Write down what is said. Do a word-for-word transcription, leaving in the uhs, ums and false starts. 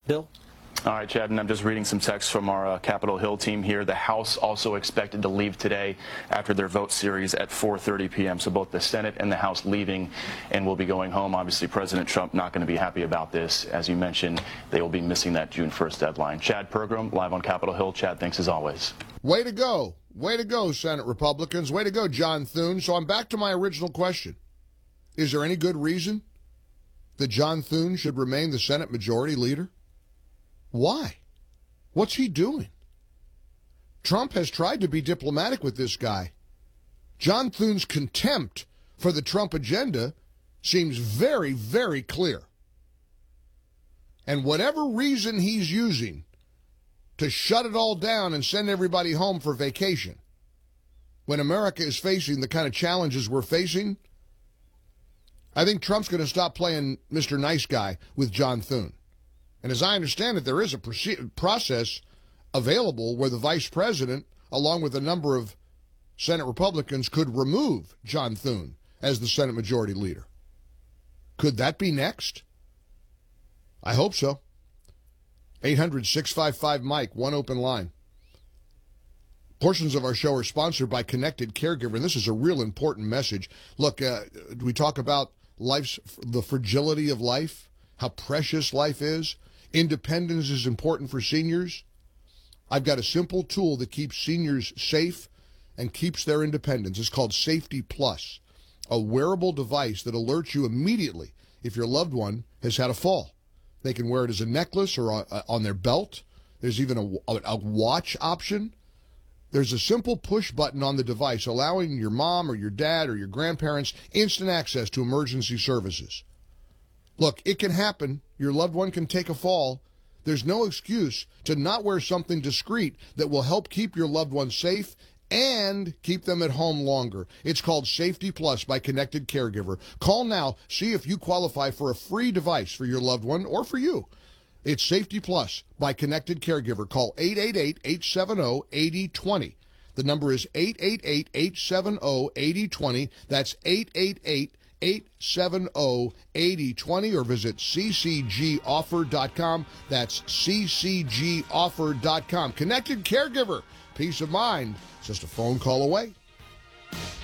Bill? All right, Chad, and I'm just reading some text from our uh, Capitol Hill team here. The House also expected to leave today after their vote series at four thirty p m So both the Senate and the House leaving and will be going home. Obviously, President Trump not going to be happy about this. As you mentioned, they will be missing that June first deadline. Chad Pergram, live on Capitol Hill. Chad, thanks as always. Way to go. Way to go, Senate Republicans. Way to go, John Thune. So I'm back to my original question. Is there any good reason that John Thune should remain the Senate Majority Leader? Why? What's he doing? Trump has tried to be diplomatic with this guy. John Thune's contempt for the Trump agenda seems very, very clear. And whatever reason he's using to shut it all down and send everybody home for vacation, when America is facing the kind of challenges we're facing, I think Trump's going to stop playing Mister Nice Guy with John Thune. And as I understand it, there is a process available where the vice president, along with a number of Senate Republicans, could remove John Thune as the Senate Majority Leader. Could that be next? I hope so. eight hundred, six five five, Mike, one open line. Portions of our show are sponsored by Connected Caregiver, and this is a real important message. Look, uh, we talk about life's, the fragility of life, how precious life is. Independence is important for seniors. I've got a simple tool that keeps seniors safe and keeps their independence. It's called Safety Plus, a wearable device that alerts you immediately if your loved one has had a fall. They can wear it as a necklace or on their belt. There's even a, a watch option. There's a simple push button on the device allowing your mom or your dad or your grandparents instant access to emergency services. Look, it can happen. Your loved one can take a fall. There's no excuse to not wear something discreet that will help keep your loved one safe and keep them at home longer. It's called Safety Plus by Connected Caregiver. Call now. See if you qualify for a free device for your loved one or for you. It's Safety Plus by Connected Caregiver. Call eight eight eight, eight seven zero, eight zero two zero. The number is eight eight eight, eight seven zero, eight zero two zero. That's eight eight eight, eight seven zero, eight zero two zero, or visit c c g offer dot com. That's c c g offer dot com. Connected Caregiver. Peace of mind. Just a phone call away.